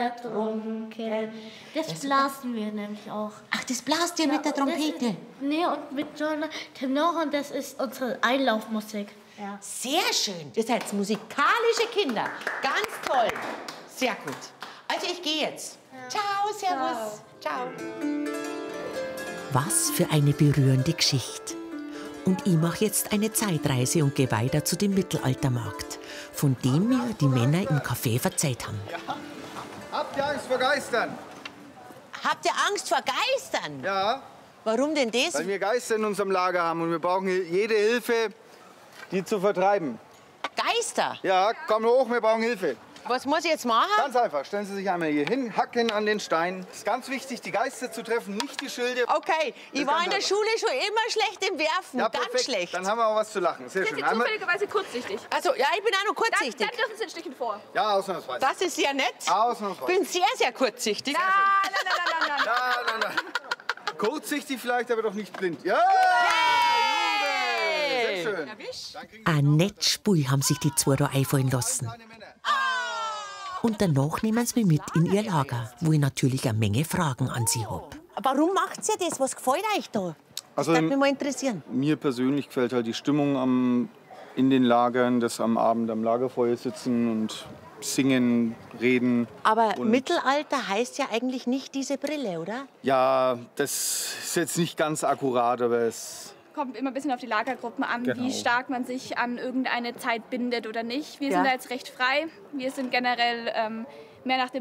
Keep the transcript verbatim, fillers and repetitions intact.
ertrunken. Das blasen wir nämlich auch. Ach, das blast ihr Ja, mit der und das Trompete? ist- Nee, und mit John Tenor, und das ist unsere Einlaufmusik. Ja. Sehr schön. Ihr seid musikalische Kinder. Ganz toll. Sehr gut. Also ich gehe jetzt. Ciao, servus. Ciao. Was für eine berührende Geschichte. Und ich mache jetzt eine Zeitreise und gehe weiter zu dem Mittelaltermarkt, von dem mir die Männer im Café verzeiht haben. Ja. Habt ihr Angst vor Geistern? Habt ihr Angst vor Geistern? Ja, Warum denn das? weil wir Geister in unserem Lager haben und wir brauchen jede Hilfe, die zu vertreiben. Geister? Ja, komm hoch, wir brauchen Hilfe. Was muss ich jetzt machen? Ganz einfach, stellen Sie sich einmal hier hin, hacken an den Stein. Es ist ganz wichtig, die Geister zu treffen, nicht die Schilde. Okay, ich ist war ganz in der einfach. Schule schon immer schlecht im Werfen. Ja, Ganz perfekt. schlecht. Dann haben wir auch was zu lachen. Sehr Sind schön. Sie Einmal, zufälligerweise kurzsichtig? Also, ja, ich bin auch noch Dann, kurzsichtig. dann dürfen Sie ein Stückchen vor. ja, ausnahmsweise. Das ist sehr nett. Ausnahmsweise. Ich bin sehr, sehr kurzsichtig. Nein, nein, nein, nein, nein, nein. Nein, nein, nein. Kurzsichtig vielleicht, aber doch nicht blind. Ja! Hey! Sehr schön. Ein nettes Spiel haben sich die zwei da einfallen lassen. Kleine Männer. Und danach nehmen sie mich mit in ihr Lager, wo ich natürlich eine Menge Fragen an sie habe. Warum macht ihr das? Was gefällt euch da? Das Also, würde mich mal interessieren. Mir persönlich gefällt halt die Stimmung am, in den Lagern, das am Abend am Lagerfeuer sitzen und singen, reden. Aber und Mittelalter heißt ja eigentlich nicht diese Brille, oder? Ja, das ist jetzt nicht ganz akkurat, aber es... Kommt immer ein bisschen auf die Lagergruppen an, Genau. wie stark man sich an irgendeine Zeit bindet oder nicht. Wir Ja. sind da jetzt recht frei. Wir sind generell ähm, mehr nach dem